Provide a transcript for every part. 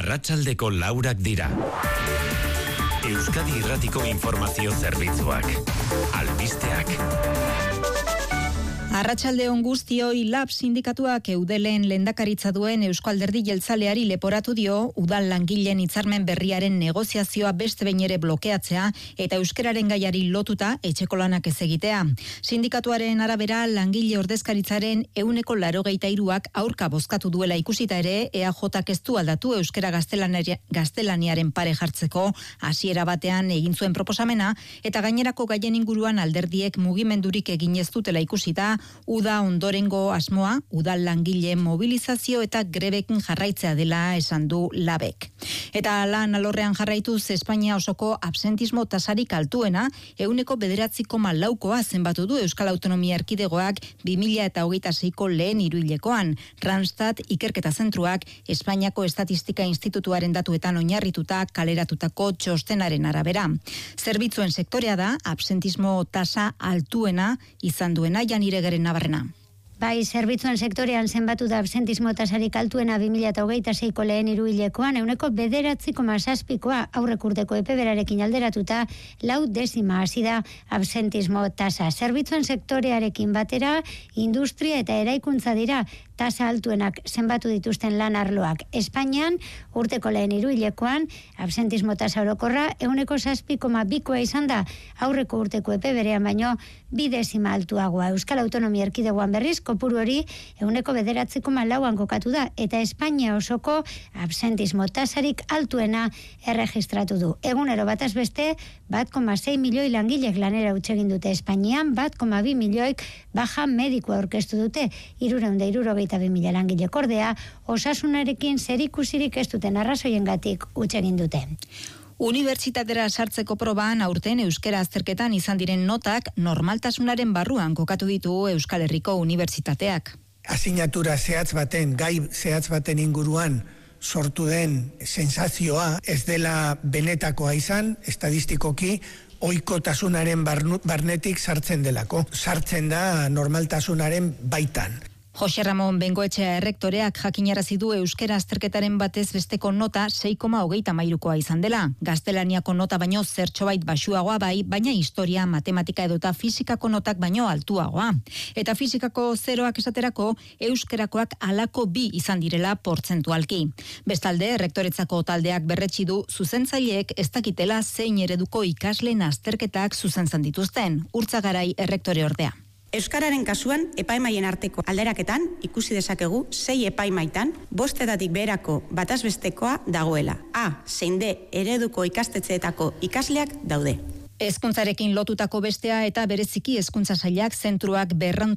Arratsaldeko 4 dira. Euskadi Irratiko Informazio Zerbitzuak. Albisteak. Arratsalde on guztioi. LAB sindikatuak Eudelen lehendakaritza duen Eusko Alderdi Jeltzaleari leporatu dio udal langileen hitzarmen berriaren negoziazioa beste behin ere blokeatzea eta euskararen gaiari lotuta etxeko lanak ez egitea. Sindikatuaren arabera langile ordezkaritzaren 83%ak aurka bozkatu duela ikusita ere EAJak ez du aldatu euskara gaztelaniaren pare jartzeko hasiera batean egin zuen proposamena eta gainerako gaien inguruan alderdiek mugimendurik egin ez dutela ikusita uda ondorengo asmoa, udal langile mobilizazio eta grebekin jarraitzea dela esan du LABek. Eta lan alorrean jarraituz Espainia osoko absentismo tasarik altuena 9,9%koa zenbatu du Euskal Autonomia Erkidegoak 2026ko lehen hiruhilekoan. Randstad ikerketa zentruak Espainiako Estatistika Institutuaren datuetan oinarrituta kaleratutako txostenaren arabera. Zerbitzuen sektorea da absentismo tasa altuena izan duena Janire Nabarrena. Bai, zerbitzuen sektorean zenbatu da absentismo tasarik altuena 2026ko lehen hiruhilekoan 9,9%koa aurrek urteko epeberarekin alderatuta 0,4 hasi da absentismo tasa. Zerbitzuen sektorearekin batera industria eta eraikuntza dira tasa altuenak zenbatu dituzten lan arloak. Espainian urteko lehen hiruhilekoan absentismo tasa orokorra 7,2koa izan da aurreko urteko epeberean baino 0,2 altuagoa. Euskal Autonomia Erkidegoan berriz kopuru hori 9,9,4an kokatu da eta Espainia osoko absentismo tasarik altuena erregistratu du. Egunero bataz beste 1,6 milioi langilek lanera utzi egin dute Espainian, 1,2 milioik baja medikoa aurkeztu dute, 362.000 langilek ordea osasunarekin zerikusirik ez duten arrazoiengatik utzi egin dute. Unibertsitatera sartzeko proban aurten euskara azterketan izan diren notak normaltasunaren barruan kokatu ditu Euskal Herriko unibertsitateak. Asignatura zehatz baten, gai zehatz baten inguruan sortu den sensazioa ez dela benetakoa izan, estadistikoki ohikotasunaren barnetik sartzen delako. Sartzen da normaltasunaren baitan. Jose Ramon Bengoetxea errektoreak jakinarazi du euskara azterketaren batez besteko nota 6,33koa izan dela. Gaztelaniako nota baino zertxobait baxuagoa bai, baina historia, matematika edota fisikako notak baino altuagoa. Eta fisikako 0ak esaterako euskarakoak halako 2 izan direla portzentualki. Bestalde, errektoretzako taldeak berretsi du zuzentzaileek ez dakitela zein ereduko ikasleen azterketak zuzentzen dituzten. Urtzagarai errektore ordea. Euskararen kasuan, epaimaien arteko alderaketan ikusi dezakegu 6 epaimaitan 5 beherako batazbestekoa dagoela. A, zein D ereduko ikastetxeetako ikasleak daude. Hezkuntzarekin lotutako bestea eta bereziki hezkuntza sailak zentruak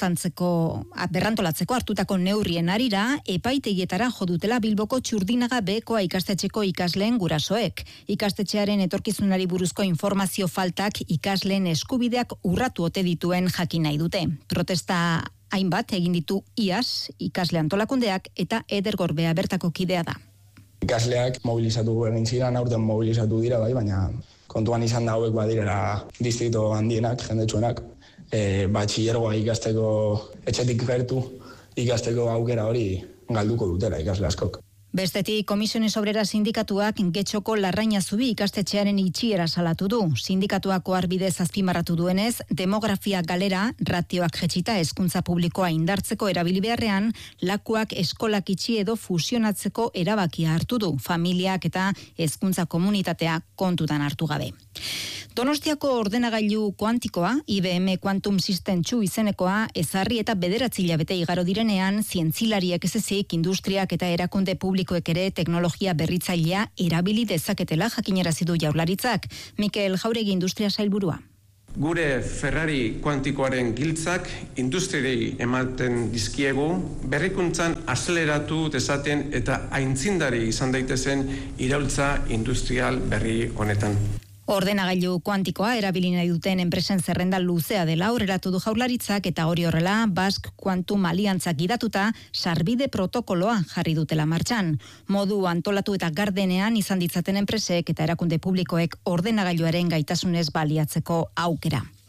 berrantolatzeko hartutako neurrien arira epaitegietara jo dutela Bilboko Txurdinaga Bekoa ikastetxeko ikasleen gurasoek. Ikastetxearen etorkizunari buruzko informazio faltak ikasleen eskubideak urratu ote dituen jakin nahi dute. Protesta hainbat egin ditu iaz ikasle antolakundeak eta Eder Gorbea bertako kidea da. Ikasleak mobilizatu egin ziren, aurten mobilizatu dira bai, baina kontuan izan da hauek badirela distrito handienak, jendetsuenak, batxilergoa ikasteko etxetik gertu ikasteko aukera hori galduko dutela ikasle askok. Bestetik, Komisiones Obreras sindikatuak Getxoko Larraina Zubi ikastetxearen itxiera salatu du. Sindikatuako arbidez azpimarratu duenez, demografia galera, ratioak jetxita hezkuntza publikoa indartzeko erabili beharrean, lakuak eskolak itxi edo fusionatzeko erabakia hartu du, familiak eta hezkuntza komunitatea kontutan hartu gabe. Donostiako ordenagailu kuantikoa, IBM Quantum System 2 izenekoa, ezarri eta 9 hilabete igaro direnean, zientzilariek ez ezik, industriak eta erakunde publikoek ere teknologia berritzailea erabili dezaketela jakinarazi du Jaurlaritzak. Mikel Jauregi industria sailburua. Gure Ferrari kuantikoaren giltzak industriei ematen dizkiegu, berrikuntzan azeleratu dezaten eta aintzindari izan daitezen iraultza industrial berri honetan. Ordenagailu kuantikoa erabili nahi duten enpresen zerrenda luzea dela aurreratu du Jaurlaritzak eta hori horrela Basque Quantum Aliantzak gidatuta sarbide protokoloa jarri dutela martxan. Modu antolatu eta gardenean izan ditzaten enpresek eta erakunde publikoek ordenagailuaren gaitasunez baliatzeko aukera.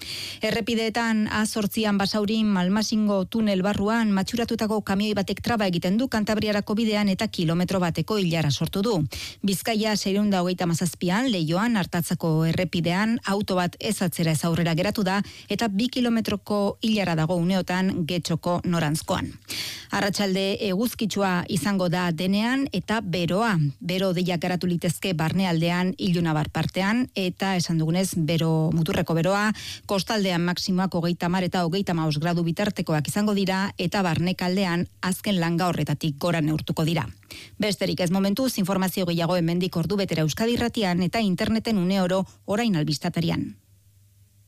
Errepideetan A8an Basaurin Malmasingo tunel barruan matxuratutako kamioi batek traba egiten du Kantabriarako bidean eta kilometro bateko ilara sortu du. Bizkaia 637an Leioan Artatzako errepidean auto bat ez atzera ez aurrera geratu da eta 2 kilometroko ilara dago uneotan Getxoko norantzkoan. Arratsalde eguzkitsua izango da denean eta beroa. Bero deiak garatu litezke barnealdean Ilunabar partean eta esan dugunez muturreko beroa kostaldean maksimoak 30 eta 35 gradu bitartekoak izango dira eta barnekaldean azken langa horretatik gora neurtuko dira. Besterik ez momentuz informazio gehiago hemendik ordubetera Euskadi Irratian eta interneten uneoro orain albistatarian.